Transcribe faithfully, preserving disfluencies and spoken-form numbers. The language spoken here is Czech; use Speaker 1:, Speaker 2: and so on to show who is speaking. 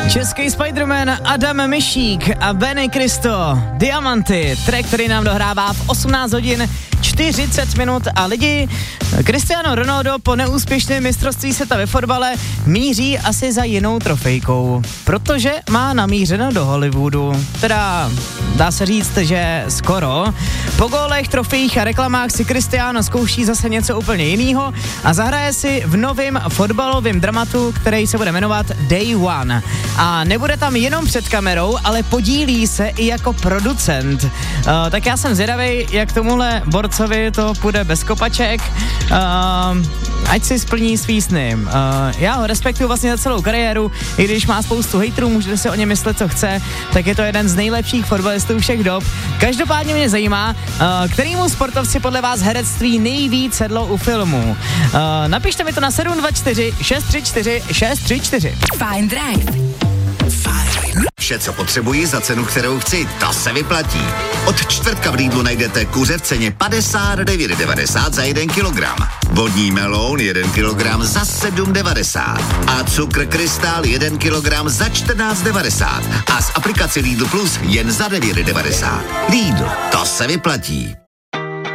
Speaker 1: Český Spiderman Adam Myšík a Benny Cristo, Diamanty, track, který nám dohrává v osmnáct hodin čtyřicet minut a lidi, Cristiano Ronaldo po neúspěšném mistrovství světa ve fotbale míří asi za jinou trofejkou, protože má namířeno do Hollywoodu, teda dá se říct, že skoro. Po gólech, trofejích a reklamách si Cristiano zkouší zase něco úplně jiného a zahraje si v novém fotbalovém dramatu, který se bude jmenovat Day One. A nebude tam jenom před kamerou, ale podílí se i jako producent. Uh, tak já jsem zvědavej, jak tomuhle borcovi to půjde bez kopaček. Uh, ať si splní svý sny. Uh, já ho respektuju vlastně za celou kariéru, i když má spoustu hejtrů, můžete si o něm myslet, co chce, tak je to jeden z nejlepších fotbalistů všech dob. Každopádně mě zajímá, uh, kterýmu sportovci podle vás herectví nejvíc sedlo u filmu. Uh, napište mi to na sedm dva čtyři šest tři čtyři šest tři čtyři.
Speaker 2: Fajn Drive.
Speaker 3: Vše, co potřebuji za cenu, kterou chci, to se vyplatí. Od čtvrtka v Lidlu najdete kuře v ceně padesát devět devadesát za jeden kilogram. Vodní meloun jeden kilogram za sedm devadesát. A cukr krystal jeden kilogram za čtrnáct devadesát. A z aplikace Lidl Plus jen za devět devadesát. Lidl, to se vyplatí.